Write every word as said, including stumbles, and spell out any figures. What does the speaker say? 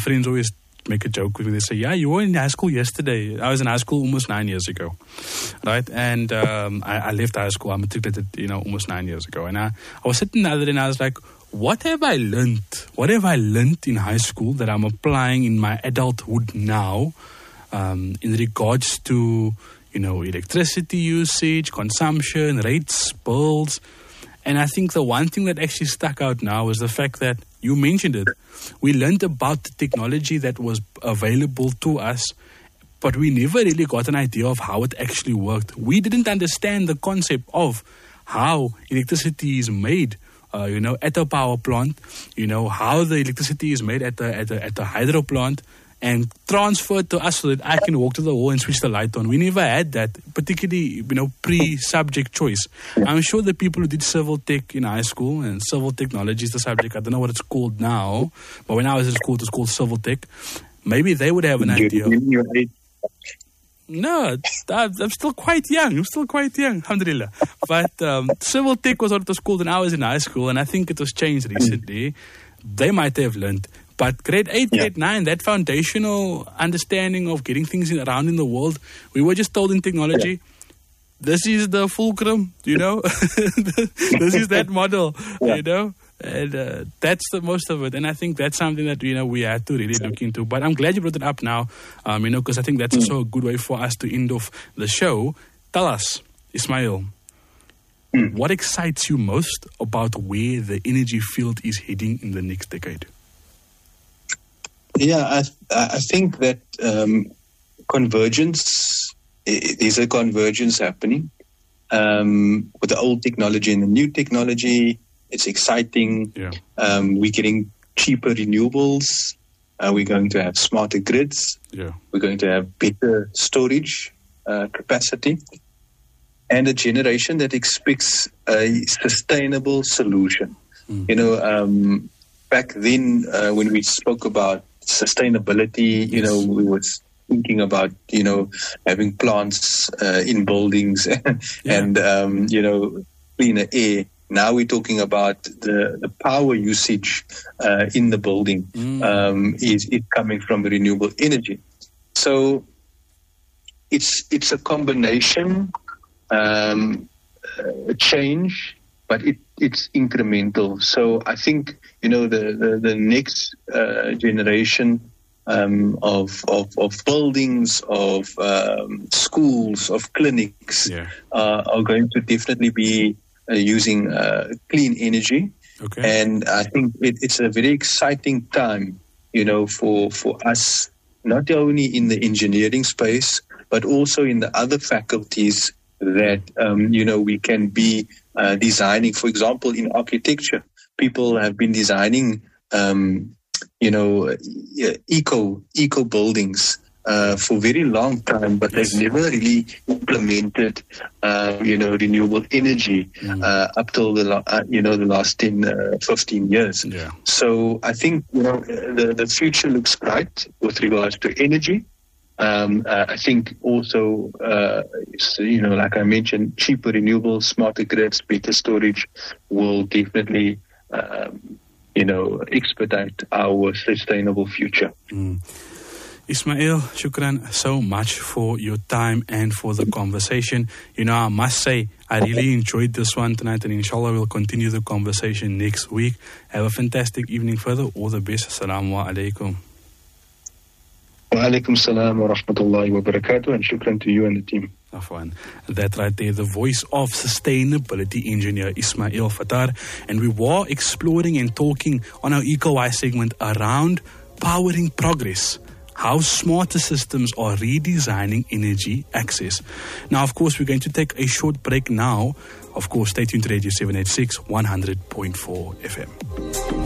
friends always make a joke with me. They say, yeah, you were in high school yesterday. I was in high school almost nine years ago, right? And um, I, I left high school. I matriculated, you know, almost nine years ago. And I, I was sitting the other day and I was like, what have I learned? What have I learned in high school that I'm applying in my adulthood now um, in regards to, you know, electricity usage, consumption, rates, bills? And I think the one thing that actually stuck out now is the fact that you mentioned it. We learned about the technology that was available to us, but we never really got an idea of how it actually worked. We didn't understand the concept of how electricity is made. Uh, you know, at a power plant, you know, how the electricity is made at the, at the, at the hydro plant and transferred to us so that I can walk to the wall and switch the light on. We never had that, particularly, you know, pre-subject choice. I'm sure the people who did civil tech in high school, and civil technology is the subject, I don't know what it's called now, but when I was in school, it was called civil tech. Maybe they would have an idea. No, I'm still quite young. I'm still quite young, alhamdulillah. But um, civil tech was what it was called when I was in high school, and I think it was changed recently. They might have learned. But grade eight, yeah. grade nine, that foundational understanding of getting things in, around in the world, we were just told in technology, yeah. this is the fulcrum, you know. This is that model, yeah. you know. And uh, that's the most of it. And I think that's something that, you know, we had to really look into. But I'm glad you brought it up now, um, you know, because I think that's also a good way for us to end off the show. Tell us, Ismail, mm. what excites you most about where the energy field is heading in the next decade? Yeah, I, I think that um, convergence, there's a convergence happening um, with the old technology and the new technology. It's exciting. Yeah. Um, we're getting cheaper renewables. Uh, we're going to have smarter grids. Yeah. We're going to have better storage uh, capacity. And a generation that expects a sustainable solution. Mm. You know, um, back then uh, when we spoke about sustainability, you yes. know, we were thinking about, you know, having plants uh, in buildings and, yeah. and um, you know, cleaner air. Now we're talking about the, the power usage uh, in the building mm. um, is it coming from renewable energy. So it's it's a combination, um, a change, but it, it's incremental. So I think, you know, the, the, the next uh, generation um, of, of of buildings, of um, schools, of clinics yeah. uh, are going to definitely be Uh, using uh, clean energy. Okay. And I think it, it's a very exciting time, you know, for, for us, not only in the engineering space, but also in the other faculties that, um, you know, we can be uh, designing. For example, in architecture, people have been designing, um, you know, eco, eco buildings Uh, for a very long time, but they've never really implemented, uh, you know, renewable energy mm. uh, up till the, uh, you know, the last ten, uh, fifteen years. Yeah. So I think, you know, the, the future looks bright with regards to energy. Um, uh, I think also, uh, you know, like I mentioned, cheaper renewables, smarter grids, better storage will definitely, um, you know, expedite our sustainable future. Mm. Ismail, shukran so much for your time and for the conversation. You know, I must say, I really enjoyed this one tonight, and inshallah we'll continue the conversation next week. Have a fantastic evening further. All the best. Assalamu alaikum. Wa alaikum salam wa rahmatullahi wa barakatuh, and shukran to you and the team. Afwan. That right there, the voice of sustainability engineer Ismail Fattar. And we were exploring and talking on our EcoWise segment around powering progress. How smarter systems are redesigning energy access. Now, of course, we're going to take a short break now. Of course, stay tuned to Radio seven eighty-six, one hundred point four F M.